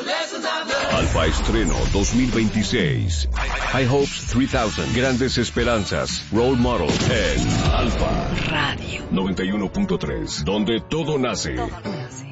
Alfa Estreno 2026. High Hopes 3000. Grandes Esperanzas. Role Model en Alfa Radio 91.3, donde todo nace.